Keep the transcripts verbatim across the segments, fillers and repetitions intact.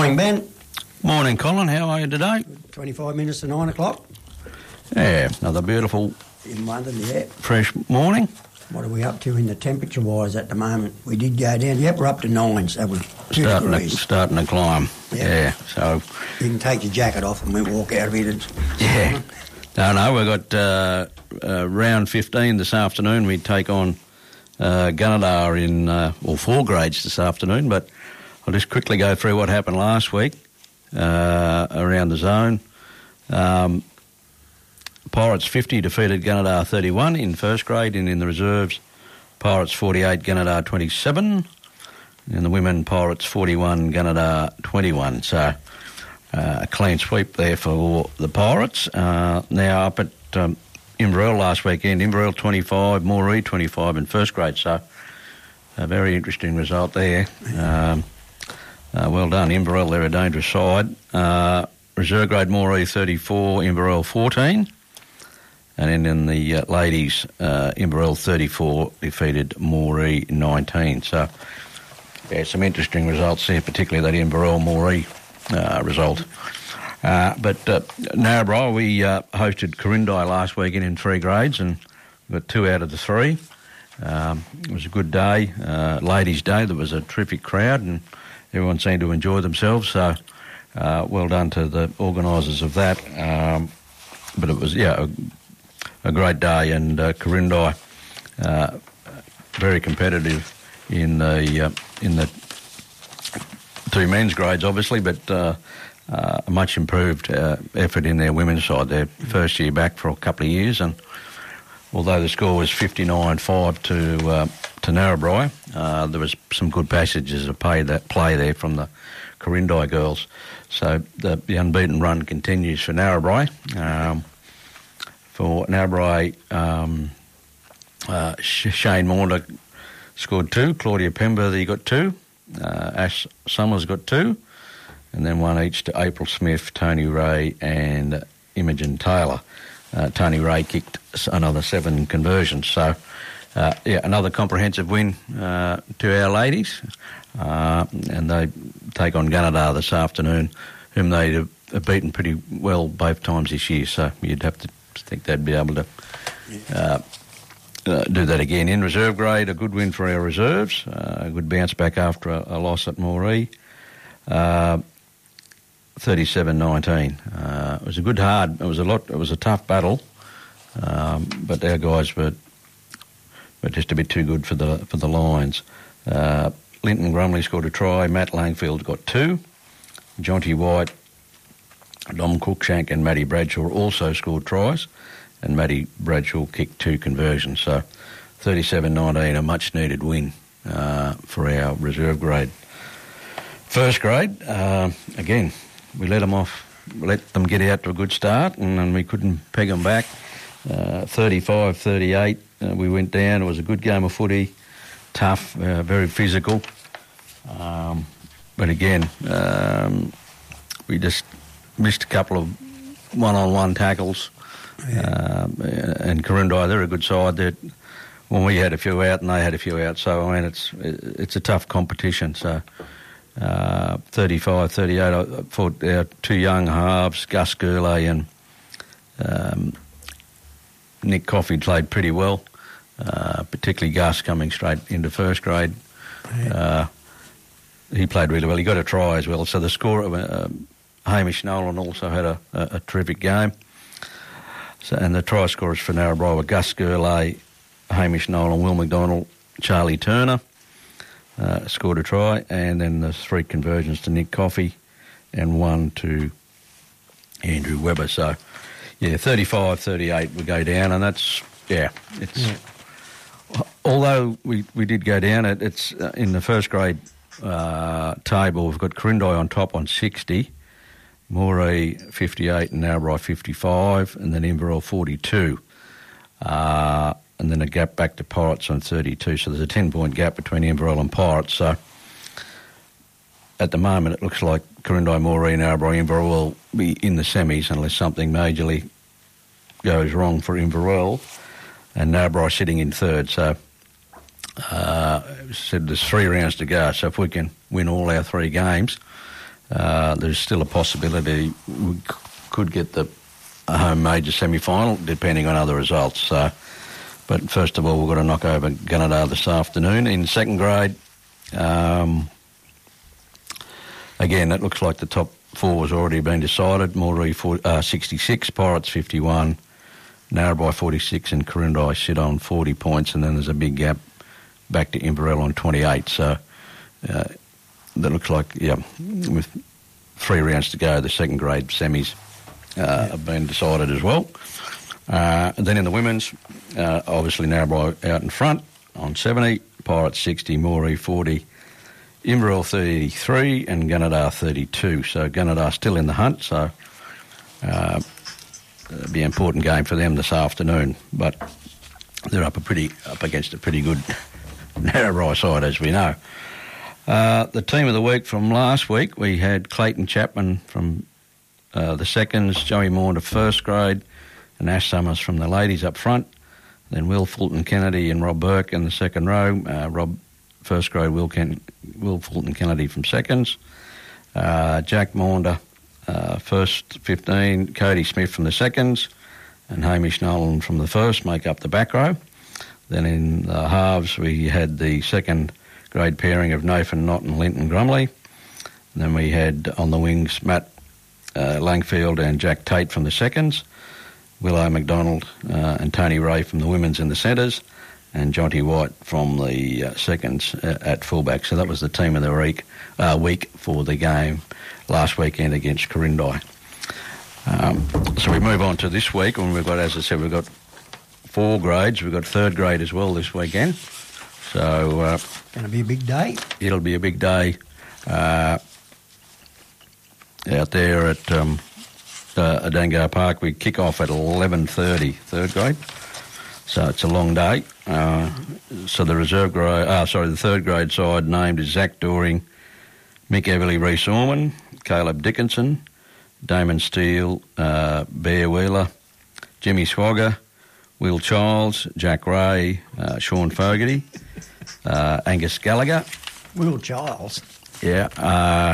Morning, Ben. Morning, Colin. How are you today? twenty-five minutes to nine o'clock. Yeah, another beautiful In London, yeah. fresh morning. What are we up to in the temperature-wise at the moment? We did go down. Yep, we're up to nines. That was two Starting to, degrees. starting to climb. Yep. Yeah, so... You can take your jacket off and we walk out of it. It's, Yeah. No, no, we've got uh, uh, round fifteen this afternoon. We take on uh, Gunnedah in, uh, well, four grades this afternoon, but I'll just quickly go through what happened last week uh, around the zone. Um, Pirates fifty defeated Gunnedah thirty-one in first grade, and in the reserves, Pirates forty-eight, Gunnedah twenty-seven, and the women, Pirates forty-one, Gunnedah twenty-one. So uh, a clean sweep there for the Pirates. Uh, now up at um, Inverell last weekend, Inverell twenty-five, Moree twenty-five in first grade. So a very interesting result there. Um, uh, well done, Inverell. They're a dangerous side. Uh, reserve grade Moree thirty-four, Inverell fourteen. And then in the uh, ladies, uh, Inverell thirty-four defeated Moree nineteen. So, yeah, some interesting results there, particularly that Inverell Moree uh, result. Uh, but uh, Narrabri, we uh, hosted Corindai last weekend in three grades and got two out of the three. Um, it was a good day, uh, ladies' day. There was a terrific crowd and everyone seemed to enjoy themselves. So, uh, well done to the organisers of that. Um, but it was, yeah, a, a great day, and uh, Corindai uh, very competitive in the uh, in the two men's grades, obviously, but uh, uh, a much improved uh, effort in their women's side. Their first year back for a couple of years, and although the score was fifty-nine five to uh, to Narrabri, uh, there was some good passages of play that play there from the Corindai girls. So the, the unbeaten run continues for Narrabri. Um, For Narrabri, um, uh, Shane Maunda scored two, Claudia Pemberthy got two, uh, Ash Summers got two, and then one each to April Smith, Tony Ray and Imogen Taylor. Uh, Tony Ray kicked another seven conversions. So, uh, yeah, another comprehensive win uh, to our ladies, uh, and they take on Gunnedah this afternoon, whom they have beaten pretty well both times this year, so you'd have to I think they'd be able to uh, uh, do that again. In reserve grade, a good win for our reserves, uh, a good bounce back after a, a loss at Moree, uh, thirty-seven nineteen. Uh, it was a good hard, it was a lot, it was a tough battle, um, but our guys were were just a bit too good for the for the Lions. Uh, Linton Grumley scored a try, Matt Langfield got two, Jonty White, Dom Cookshank and Matty Bradshaw also scored tries, and Matty Bradshaw kicked two conversions. So thirty-seven nineteen, a much-needed win uh, for our reserve grade. First grade, uh, again, we let them off, let them get out to a good start, and then we couldn't peg them back. Uh, thirty-five thirty-eight, uh, we went down. It was a good game of footy, tough, uh, very physical. Um, but again, um, we just missed a couple of one-on-one tackles. Yeah. Um, and Corindai, they're a good side. They're, when we had a few out and they had a few out, so I mean it's it's a tough competition. So uh, thirty-five thirty-eight, I thought our two young halves, Gus Gurley and um, Nick Coffey, played pretty well, uh, particularly Gus coming straight into first grade. Yeah. Uh, he played really well. He got a try as well. So the score, uh, Hamish Nolan also had a, a, a terrific game. So, and the try scorers for Narrabri were Gus Gurley, Hamish Nolan, Will McDonald, Charlie Turner uh, scored a try, and then the three conversions to Nick Coffey and one to Andrew Webber. So, yeah, thirty-five thirty-eight we go down, and that's, yeah, it's... Yeah. Although we, we did go down, it, it's uh, in the first grade uh, table, we've got Corindai on top on sixty, Moree fifty-eight and Narrabri fifty-five, and then Inverell forty-two. Uh, and then a gap back to Pirates on thirty-two. So there's a ten-point gap between Inverell and Pirates. So at the moment it looks like Corindai, Moree, Narrabri, Inverell will be in the semis unless something majorly goes wrong for Inverell. And Narrabri sitting in third. So uh, said there's three rounds to go. So if we can win all our three games, uh, there's still a possibility we c- could get the home major semi-final, depending on other results. So, but first of all, we've got to knock over Gunnedah this afternoon. In second grade, um, again, it looks like the top four has already been decided. Moree uh, sixty-six, Pirates fifty-one, Narrabri forty-six and Corindai sit on forty points, and then there's a big gap back to Inverell on twenty-eight. So uh, that looks like, yeah, with three rounds to go, the second grade semis uh, yeah. have been decided as well. Uh, and then in the women's, uh, obviously Narrabri out in front on seventy, Pirates sixty, Moree forty, Inverell thirty-three and Gunnedah thirty-two. So Gunnedah still in the hunt, so uh, it'll be an important game for them this afternoon. But they're up a pretty up against a pretty good Narrabri side, as we know. Uh, the team of the week from last week, we had Clayton Chapman from uh, the seconds, Joey Maunder first grade, and Ash Summers from the ladies up front. Then Will Fulton Kennedy and Rob Burke in the second row. Uh, Rob first grade, Will, Ken- Will Fulton Kennedy from seconds. Uh, Jack Maunder uh, first fifteen, Cody Smith from the seconds, and Hamish Nolan from the first make up the back row. Then in the halves, we had the second grade pairing of Nathan Knott and Linton Grumley. And then we had on the wings Matt uh, Langfield and Jack Tate from the seconds, Willow McDonald uh, and Tony Ray from the women's in the centres, and Jonty White from the uh, seconds uh, at fullback. So that was the team of the week, uh, week for the game last weekend against Corindai. Um, so we move on to this week, and we've got, as I said, we've got four grades. We've got third grade as well this weekend. So uh, going to be a big day. It'll be a big day uh, out there at um, uh, Adango Park. We kick off at eleven thirty, third grade. So it's a long day. Uh, so the reserve grade, uh, sorry, the third grade side named is Zach Doring, Mick Everly, Reece Orman, Caleb Dickinson, Damon Steele, uh, Bear Wheeler, Jimmy Swagger, Will Childs, Jack Ray, uh, Sean Fogarty, uh, Angus Gallagher. Will Childs? Yeah. Uh,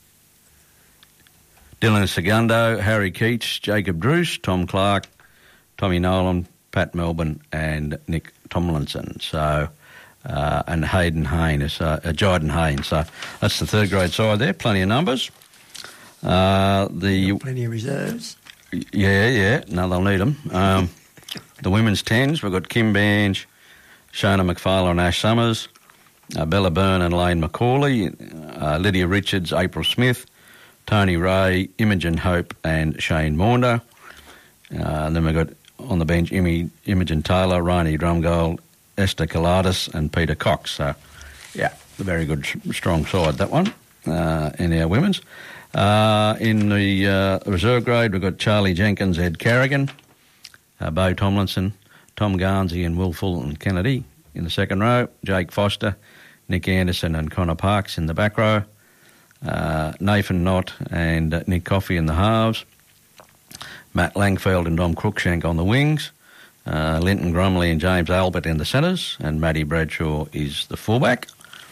Dylan Segundo, Harry Keats, Jacob Druce, Tom Clark, Tommy Nolan, Pat Melbourne and Nick Tomlinson. So, uh, and Hayden Haynes, uh, uh, Jyden Haynes. So that's the third grade side there. Plenty of numbers. Uh, the plenty of reserves. Yeah, yeah. No, they'll need them. Um, the women's tens, we've got Kim Bange, Shona McFarlane and Ash Summers, uh, Bella Byrne and Lane McCauley, uh, Lydia Richards, April Smith, Tony Ray, Imogen Hope and Shane Maunder. Uh, and then we've got on the bench Imi, Imogen Taylor, Rani Drumgold, Esther Kaladis and Peter Cox. So, yeah, a very good, strong side, that one, uh, in our women's. Uh, in the uh, reserve grade, we've got Charlie Jenkins, Ed Carrigan, uh, Bo Tomlinson, Tom Garnsey and Will Fulton Kennedy in the second row, Jake Foster, Nick Anderson and Connor Parks in the back row, uh, Nathan Knott and uh, Nick Coffey in the halves, Matt Langfield and Dom Cruikshank on the wings, uh, Linton Grumley and James Albert in the centres, and Matty Bradshaw is the fullback.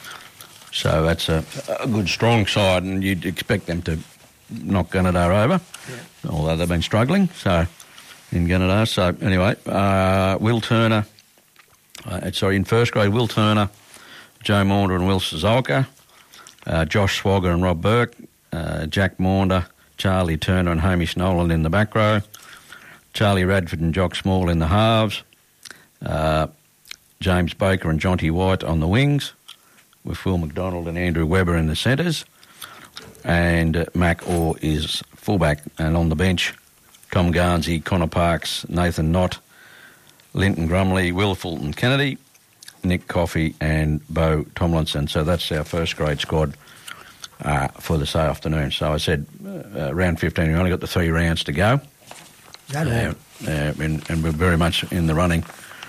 So that's a, a good, strong side, and you'd expect them to knock Gunnedah over, yeah. although they've been struggling. So in Gunnedah. So anyway, uh, Will Turner, uh, sorry, in first grade, Will Turner, Joe Maunder and Will Suzuka, uh, Josh Swagger and Rob Burke, uh, Jack Maunder, Charlie Turner and Hamish Nolan in the back row, Charlie Radford and Jock Small in the halves, uh, James Baker and Jonty White on the wings, with Phil McDonald and Andrew Webber in the centres, and uh, Mac Orr is fullback, and on the bench, Tom Garnsey, Connor Parks, Nathan Knott, Linton Grumley, Will Fulton Kennedy, Nick Coffey and Bo Tomlinson. So that's our first grade squad uh, for this afternoon. So I said uh, round fifteen, we've only got the three rounds to go. That uh, uh, and, and we're very much in the running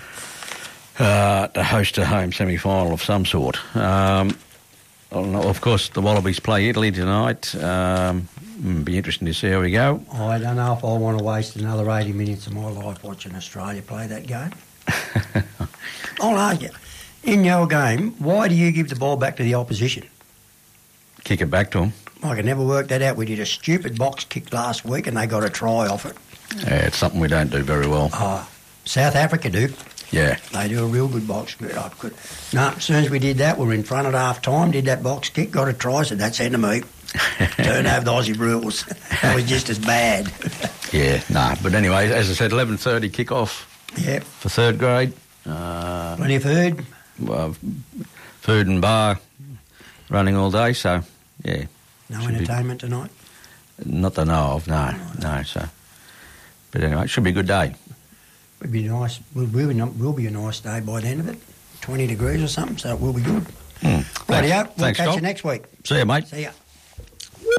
Uh, to host a home semi-final of some sort. Um, of course, the Wallabies play Italy tonight. Um, it'll be interesting to see how we go. I don't know if I want to waste another eighty minutes of my life watching Australia play that game. I'll ask you, in your game, why do you give the ball back to the opposition? Kick it back to them. I can never work that out. We did a stupid box kick last week and they got a try off it. Yeah, it's something we don't do very well. Oh, South Africa do. Yeah. They do a real good box kick. I could. No, as soon as we did that, we were in front at half time, did that box kick, got a try, said, that's end of me. Turn over the Aussie rules. That was just as bad. Yeah, nah. But anyway, as I said, eleven thirty kick-off Yep. for third grade. Uh, Plenty of food. well, food and bar running all day, so, yeah. No Should be- entertainment tonight. Not that I know of, no, no, so. But anyway, it should be a good day. It'd be nice. Will, will, be, will be a nice day by the end of it. twenty degrees or something, so it will be good. Mm. Rightio, we'll Thanks, catch Doc. you next week. See you, mate. See ya.